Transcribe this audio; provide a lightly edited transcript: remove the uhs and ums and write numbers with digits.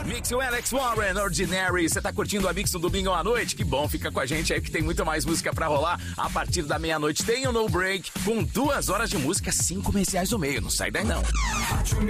Mix o Alex Warren, Ordinary. Você tá curtindo a Mix no domingo à noite? Que bom, fica com a gente aí que tem muito mais música pra rolar. A partir da meia-noite tem o No Break, com 2 horas de música, R$5 no meio. Não sai daí não.